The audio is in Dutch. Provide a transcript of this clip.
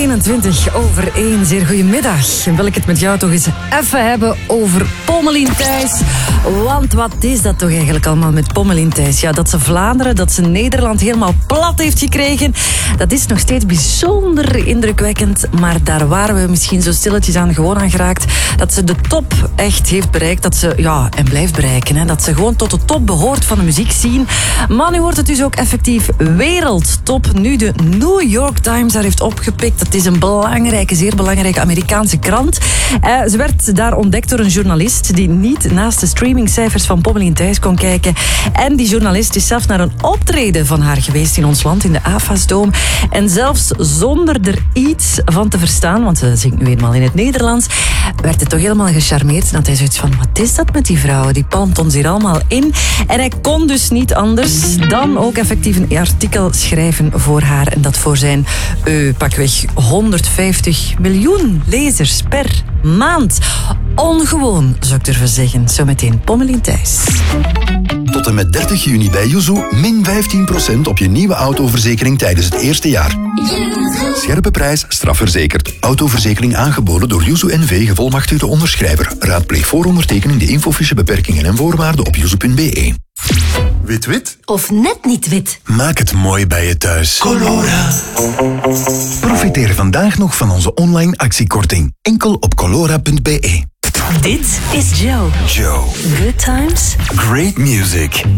1:21. Zeer goedemiddag. Wil ik het met jou toch eens even hebben over Pommelien Thijs. Want wat is dat toch eigenlijk allemaal met Pommelien Thijs? Ja, dat ze Vlaanderen, dat ze Nederland helemaal plat heeft gekregen, dat is nog steeds bijzonder indrukwekkend. Maar daar waren we misschien zo stilletjes aan gewoon aan geraakt. Dat ze de top echt heeft bereikt. Dat ze, ja, en blijft bereiken. Hè. Dat ze gewoon tot de top behoort van de muziekscene. Maar nu wordt het dus ook effectief wereldtop. Nu de New York Times daar heeft opgepikt. Dat is een belangrijke, zeer belangrijke Amerikaanse krant. Ze werd daar ontdekt door een journalist die niet naast de streamingcijfers van Pommelien Thijs kon kijken. En die journalist is zelfs naar een optreden van haar geweest in ons land, in de AFAS-dome. En zelfs zonder er iets van te verstaan, want ze zingt nu eenmaal in het Nederlands, werd hij toch helemaal gecharmeerd. En had hij zoiets van, wat is dat met die vrouw? Die palmt ons hier allemaal in. En hij kon dus niet anders dan ook effectief een artikel schrijven voor haar. En dat voor zijn, pakweg 150 miljoen lezers per maand. Ongewoon, zou ik durven zeggen. Zometeen Pommelien Thijs. Tot en met 30 juni bij Yuzu min 15% op je nieuwe autoverzekering tijdens het eerste jaar. Scherpe prijs, strafverzekerd. Autoverzekering aangeboden door Yuzu NV, gevolmachtigde onderschrijver. Raadpleeg voor ondertekening de infofiche beperkingen en voorwaarden op yuzu.be. Wit-wit? Of net niet wit. Maak het mooi bij je thuis. Colora. Profiteer vandaag nog van onze online actiekorting. Enkel op colora.be. Dit is Joe. Joe. Good times. Great music.